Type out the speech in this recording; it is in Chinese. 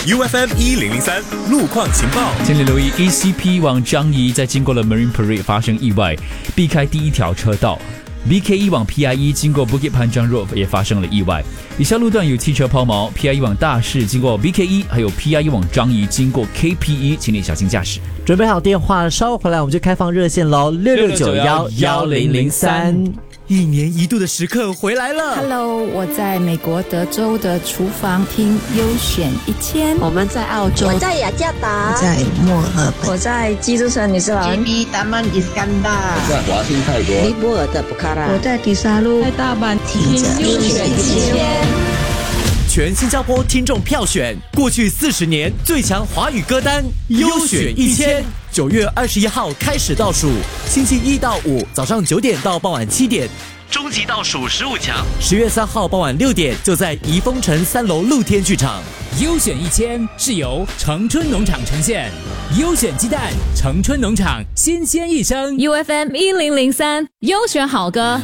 UFM1003 路况情报。 请你留意 ECP 往樟宜在经过了 Marine Parade 发生意外，避开第一条车道。BKE 往 PIE 经过 Bukit Panjang Road 也发生了意外，以下路段有汽车抛锚。PIE 往大市经过 BKE， 还有 PIE 往樟宜经过 KPE， 请你小心驾驶。 准备好电话，稍后回来我们就开放热线喽，66911003。 一年一度的时刻回来了。 Hello， 我在美国德州的厨房听优选1000。 我们在澳洲， 我在雅加达， 我在墨尔本， 我在基督山，你是哪里？ JB Taman Iskandar， 我在华欣泰国， 尼泊尔的布卡拉， 我在迪沙路， 在大阪听着优选1000。 全新加坡听众票选过去40年最强华语歌单优选1000， 9月21号开始倒数，星期1到5早上9点到傍晚7点，终极倒数15强，10月3号傍晚6点就在怡丰城3楼露天剧场。 优选1000是由城春农场呈现，优选鸡蛋，城春农场新鲜一生。 UFM1003 优选好歌。